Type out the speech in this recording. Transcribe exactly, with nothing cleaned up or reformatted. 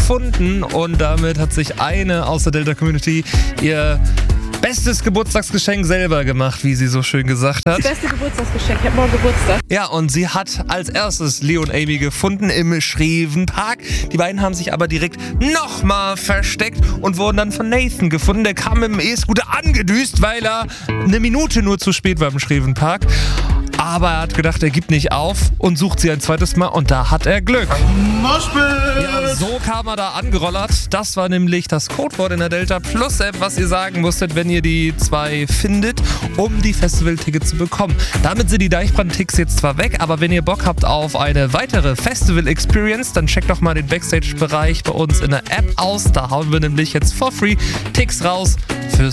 gefunden und damit hat sich eine aus der Delta-Community ihr bestes Geburtstagsgeschenk selber gemacht, wie sie so schön gesagt hat. Das beste Geburtstagsgeschenk. Ich habe morgen Geburtstag. Ja, und sie hat als erstes Leo und Amy gefunden im Schrevenpark. Die beiden haben sich aber direkt nochmal versteckt und wurden dann von Nathan gefunden. Der kam mit dem E-Scooter angedüst, weil er eine Minute nur zu spät war im Schrevenpark. Aber er hat gedacht, er gibt nicht auf und sucht sie ein zweites Mal und da hat er Glück. Ja, so kam er da angerollert. Das war nämlich das Codewort in der Delta Plus App, was ihr sagen musstet, wenn ihr die zwei findet, um die Festival-Tickets zu bekommen. Damit sind die Deichbrand-Ticks jetzt zwar weg, aber wenn ihr Bock habt auf eine weitere Festival-Experience, dann checkt doch mal den Backstage-Bereich bei uns in der App aus. Da hauen wir nämlich jetzt for free Ticks raus fürs